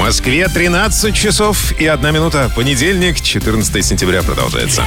Москве 13 часов и 1 минута. Понедельник, 14 сентября продолжается.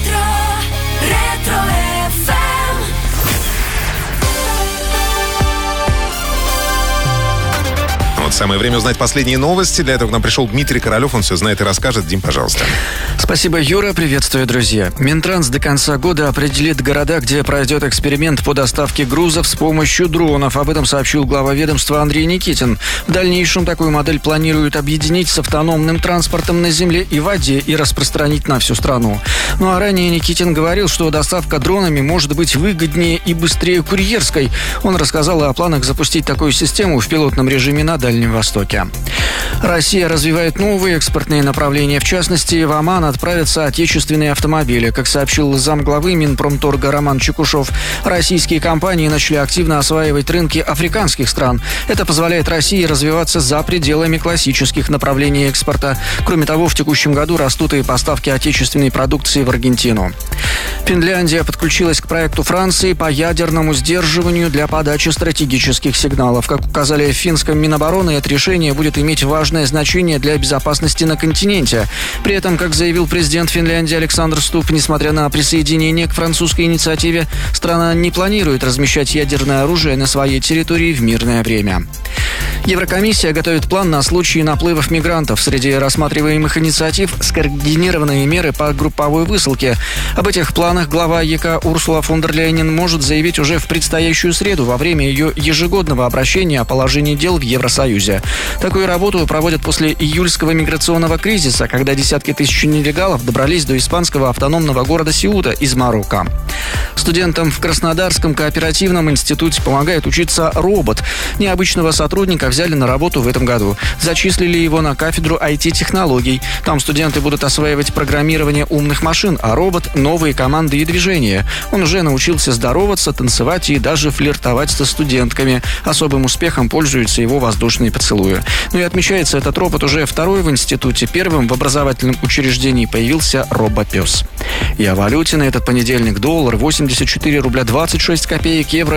Вот самое время узнать последние новости. Для этого к нам пришел Дмитрий Королев. Он все знает и расскажет. Дим, пожалуйста. Спасибо, Юра. Приветствую, друзья. Минтранс до конца года определит города, где пройдет эксперимент по доставке грузов с помощью дронов. Об этом сообщил глава ведомства Андрей Никитин. В дальнейшем такую модель планируют объединить с автономным транспортом на земле и воде и распространить на всю страну. Ну а ранее Никитин говорил, что доставка дронами может быть выгоднее и быстрее курьерской. Он рассказал о планах запустить такую систему в пилотном режиме на Дальнем Востоке. Россия развивает новые экспортные направления. В частности, в Оман отправятся отечественные автомобили. Как сообщил замглавы Минпромторга Роман Чекушев, российские компании начали активно осваивать рынки африканских стран. Это позволяет России развиваться за пределами классических направлений экспорта. Кроме того, в текущем году растут и поставки отечественной продукции в Аргентину. Финляндия подключилась к проекту Франции по ядерному сдерживанию для подачи стратегических сигналов. Как указали в финском Минобороны, это решение будет иметь важное значение для безопасности на континенте. При этом, как заявил президент Финляндии Александр Ступ, несмотря на присоединение к французской инициативе, страна не планирует размещать ядерное оружие на своей территории в мирное время. Еврокомиссия готовит план на случай наплывов мигрантов. Среди рассматриваемых инициатив скоординированные меры по групповой высылке. Об этих планах глава ЕК Урсула фон дер Ляйен может заявить уже в предстоящую среду во время ее ежегодного обращения о положении дел в Евросоюзе. Такую работу проводят после июльского миграционного кризиса, когда десятки тысяч нелегалов добрались до испанского автономного города Сеута из Марокко. Студентам в Краснодарском кооперативном институте помогает учиться робот. Необычного сотрудника взяли на работу в этом году. Зачислили его на кафедру IT-технологий. Там студенты будут осваивать программирование умных машин, а робот – новые команды и движения. Он уже научился здороваться, танцевать и даже флиртовать со студентками. Особым успехом пользуются его воздушные поцелуи. Ну и отмечается этот робот уже второй в институте. Первым в образовательном учреждении появился робопес. И о валюте на этот понедельник: доллар 84 рубля 26 копеек, евро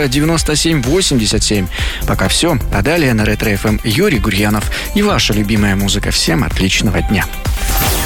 97,87. Пока все. А далее на Ретро-ФМ Юрий Гурьянов и ваша любимая музыка. Всем отличного дня.